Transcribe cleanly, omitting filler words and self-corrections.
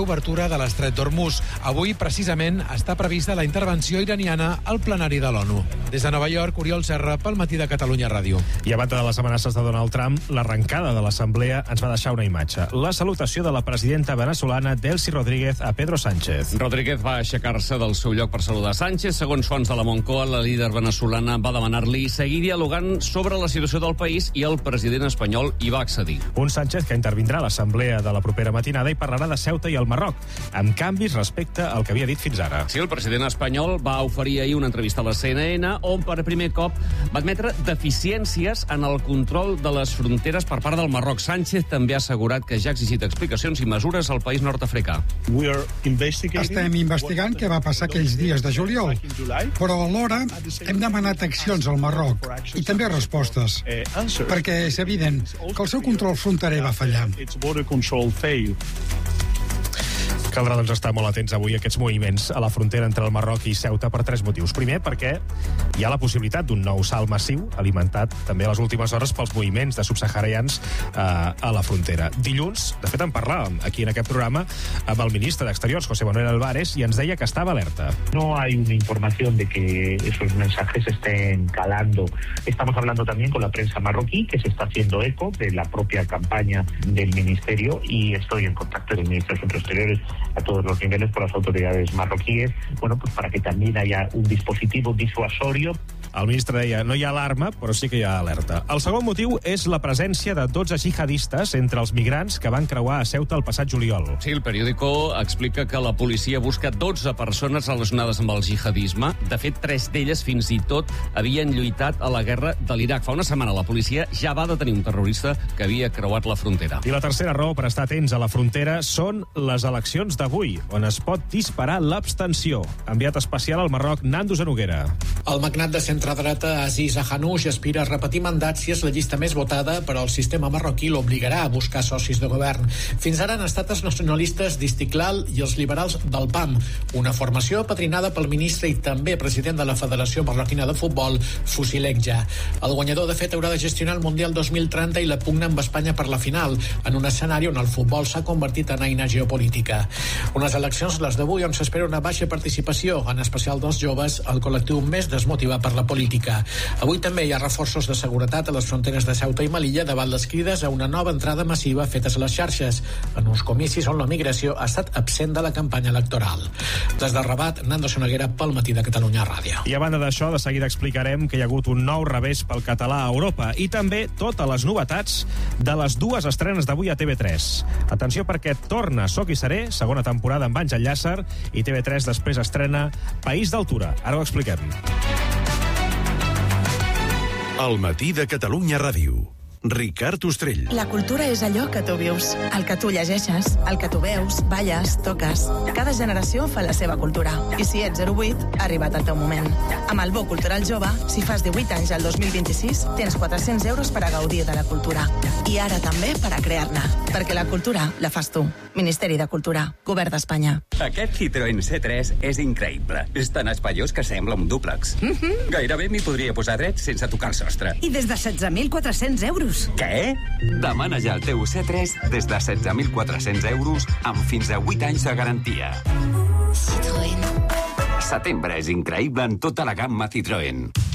reobertura de l'estret d'Hormuz. Avui, precisament, està prevista la intervenció iraniana al plenari de l'ONU. Des de Nova York, Oriol Serra, pel Matí de Catalunya Ràdio. I a banda de les amenaces de Donald Trump, l'arrencada de l'Assemblea ens va deixar una imatge. La salutació de la presidenta venezolana Delcy Rodríguez a Pedro Sánchez. Rodríguez va aixecar-se del seu lloc per saludar Sánchez. Segons fonts de la Moncloa, la líder venezolana va demanar-li seguir dialogant sobre la situació del país i el president espanyol hi va accedir. Un Sánchez que intervindrà a l'Assemblea de la propera matinada i parlarà de Ceuta i el Marroc, amb canvis respecte al que havia dit fins ara. Sí, el president espanyol va oferir ahir una entrevista a la CNN on per primer cop va admetre deficiències en el control de les fronteres per part del Marroc. Sánchez també ha assegurat que ja ha exigit explicacions i mesures al país nord-africà. Estem investigant què va passar aquells dies de juliol, però alhora hem demanat accions al Marroc i també respostes, perquè és evident que el seu control fronterer va fallar. Caldrà doncs estar molt atents avui a aquests moviments a la frontera entre el Marroc i Ceuta per 3 motius. Primer, perquè hi ha la possibilitat d'un nou salt massiu, alimentat també a les últimes hores pels moviments de subsaharians a la frontera. Dilluns, de fet, en parlàvem aquí en aquest programa amb el ministre d'Exteriors, José Manuel Álvarez, i ens deia que estava alerta. No hay una información de que esos mensajes estén calando. Estamos hablando también con la prensa marroquí, que se está haciendo eco de la propia campaña del ministerio, y estoy en contacto con el ministro de Asuntos Exteriores a todos los niveles por las autoridades marroquíes, bueno, pues para que también haya un dispositivo disuasorio. El ministre deia, no hi ha alarma, però sí que hi ha alerta. El segon motiu és la presència de 12 jihadistes entre els migrants que van creuar a Ceuta el passat juliol. Sí, el periòdico explica que la policia busca 12 persones relacionades amb el jihadisme. De fet, 3 d'elles fins i tot havien lluitat a la guerra de l'Iraq. Fa una setmana la policia ja va detenir un terrorista que havia creuat la frontera. I la tercera raó per estar atents a la frontera són les eleccions d'avui, on es pot disparar l'abstenció. Enviat especial al Marroc, Nando Zanoguera. El magnat de centredreta Aziz Ahanouch aspira a repetir mandats si és la llista més votada, però el sistema marroquí l'obligarà a buscar socis de govern. Fins ara han estat els nacionalistes d'Istiklal i els liberals del PAM, una formació apadrinada pel ministre i també president de la Federació Marroquina de Futbol, Fusilekja. El guanyador, de fet, haurà de gestionar el Mundial 2030 i la pugna amb Espanya per la final, en un escenari on el futbol s'ha convertit en eina geopolítica. Unes eleccions, les d'avui, on s'espera una baixa participació, en especial dels joves, el col·lectiu més desmotivat per la política. Avui també hi ha reforços de seguretat a les fronteres de Ceuta i Melilla davant les crides a una nova entrada massiva fetes a les xarxes, en uns comicis on la migració ha estat absent de la campanya electoral. Des de Rabat, Nando Zanoguera, pel Matí de Catalunya Ràdio. I a banda d'això, de seguida explicarem que hi ha hagut un nou revés pel català a Europa i també totes les novetats de les 2 estrenes d'avui a TV3. Atenció perquè torna Soc i Seré, segona temporada amb Àngel Llàcer, i TV3 després estrena País d'Altura. Ara ho expliquem. El Matí de Catalunya Ràdio. Ricard Ostrell. La cultura és allò que tu vius, el que tu llegeixes, el que tu veus, balles, toques. Cada generació fa la seva cultura. I si ets 08, ha arribat el teu moment. Amb el Bo Cultural Jove, si fas 18 anys al 2026, tens 400 euros per a gaudir de la cultura. I ara també per a crear-ne. Perquè la cultura la fas tu. Ministeri de Cultura. Govern d'Espanya. Aquest Citroën C3 és increïble. És tan espaiós que sembla un dúplex. Gairebé m'hi podria posar dret sense tocar el sostre. I des de 16.400 euros. Què? Demana ja el teu C3 des de 16.400 euros amb fins a 8 anys de garantia. Citroën. Setembre és increïble en tota la gamma Citroën.